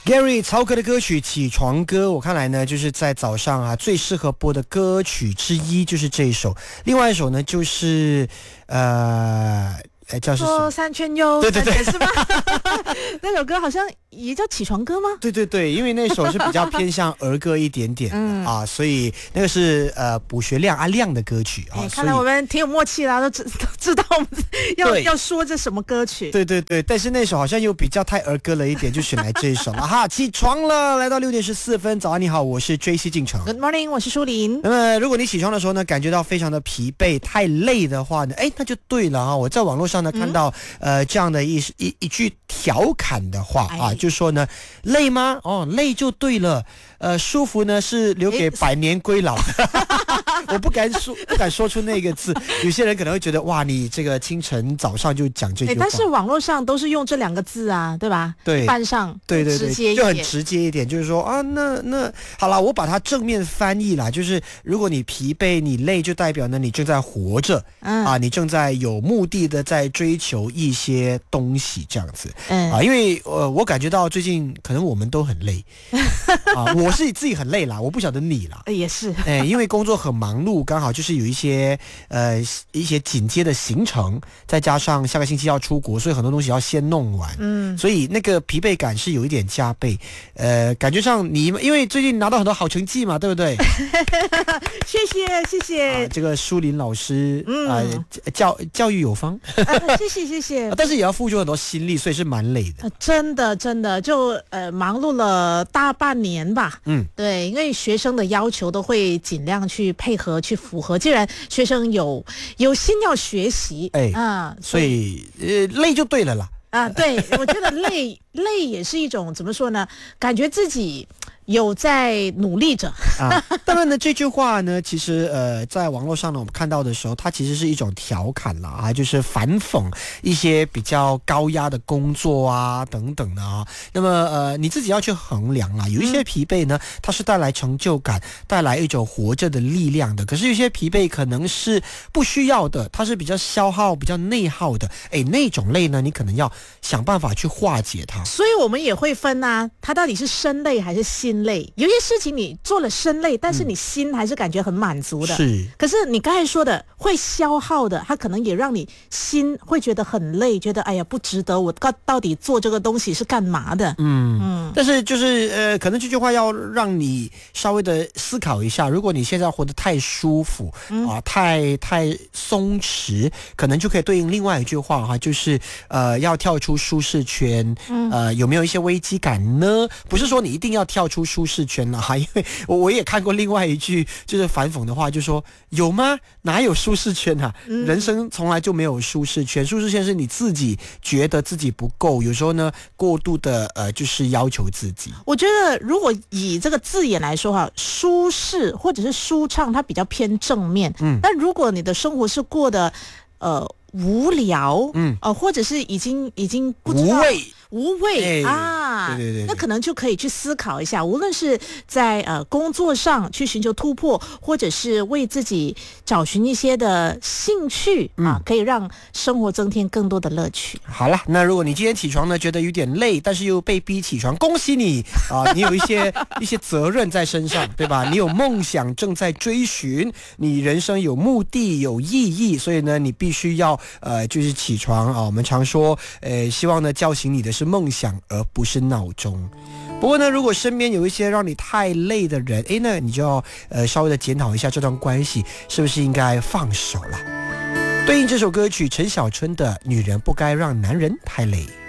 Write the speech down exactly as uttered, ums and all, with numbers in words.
Gary 曹格的歌曲《起床歌》，我看来呢，就是在早上啊最适合播的歌曲之一，就是这一首。另外一首呢，就是呃。哎，叫是说三圈又对对对， 是吗？那首歌好像也叫起床歌吗？ 对对对，因为那首是比较偏向儿歌一点点、嗯、啊，所以那个是呃卜学亮阿亮的歌曲啊。 哎、看来我们挺有默契啦，都知都知道我们要要说这什么歌曲。 对对对，但是那首好像又比较太儿歌了一点，就选来这一首了哈。起床了，来到六点十四分，早安你好，我是 J C 进城。 Good morning， 我是舒琳。 那么如果你起床的时候呢，感觉到非常的疲惫、太累的话呢，哎，那就对了啊。我在网络上呢看到、嗯、呃这样的一一一句调侃的话啊，哎、就说呢，累吗？哦，累就对了。呃，舒服呢是留给百年归老的。我不敢说，不敢说出那个字。有些人可能会觉得，哇，你这个清晨早上就讲这句话。 但是网络上都是用这两个字啊，对吧？ 对， 扮上， 对对对， 直接一点就很直接一点，就是说啊，那那好了，我把它正面翻译啦，就是如果你疲惫、你累，就代表呢你正在活着，嗯啊，你正在有目的的在追求一些东西，这样子，嗯啊，因为呃，我感觉到最近可能我们都很累啊，我是自己很累啦，我不晓得你啦， 也是， 哎，因为工作很忙碌，刚好就是有一些呃一些紧接的行程，再加上下个星期要出国，所以很多东西要先弄完，嗯，所以那个疲惫感是有一点加倍，呃，感觉上你因为最近拿到很多好成绩嘛，对不对？ 谢谢谢谢、 啊，这个舒琳老师，嗯、呃，教教育有方， 啊、谢谢谢谢、 啊，但是也要付出很多心力，所以是蛮累的， 呃、真的真的就呃忙碌了大半年吧，嗯，对，因为学生的要求都会尽量去配合去符合，既然学生有有心要学习，哎啊，所以呃累就对了啦。 啊，对，我觉得累累也是一种怎么说呢？感觉自己有在努力着啊。当然呢，这句话呢，其实呃，在网络上呢，我们看到的时候，它其实是一种调侃啦，啊，就是反讽一些比较高压的工作啊等等的啊。那么呃，你自己要去衡量啦。有一些疲惫呢，它是带来成就感，带来一种活着的力量的。可是有些疲惫可能是不需要的，它是比较消耗、比较内耗的。哎，那种累呢，你可能要想办法去化解它。 所以我们也会分啊，它到底是身累还是心累？有些事情你做了身累，但是你心还是感觉很满足的。 是、嗯， 可是你刚才说的会消耗的，它可能也让你心会觉得很累，觉得哎呀不值得，我到底做这个东西是干嘛的？嗯嗯。但是就是呃，可能这句话要让你稍微的思考一下，如果你现在活得太舒服、嗯、啊，太太松弛，可能就可以对应另外一句话哈，就是呃要跳出舒适圈。嗯、呃，有没有一些危机感呢？不是说你一定要跳出舒适圈了哈，因为我我也看过另外一句就是反讽的话，就说有吗？哪有舒适圈啊？嗯、人生从来就没有舒适圈，舒适圈是你自己觉得自己不够，有时候呢过度的呃就是要求自己。 我觉得如果以这个字眼来说哈，舒适或者是舒畅，它比较偏正面。嗯，但如果你的生活是过得呃无聊，嗯，呃，或者是已经已经不知道无味。 无味、 哎、 啊， 对对 对, 对， 那可能就可以去思考一下，无论是在呃工作上去寻求突破，或者是为自己找寻一些的兴趣、嗯、啊，可以让生活增添更多的乐趣。 好了，那如果你今天起床呢觉得有点累，但是又被逼起床，恭喜你啊，你有一些一些责任在身上，对吧？你有梦想正在追寻，你人生有目的有意义，所以呢，你必须要呃就是起床啊。我们常说，呃，希望呢叫醒你的是梦想而不是闹钟。不过呢，如果身边有一些让你太累的人，诶，那你就要呃稍微的检讨一下这段关系是不是应该放手了。对应这首歌曲陈小春的《女人不该让男人太累》。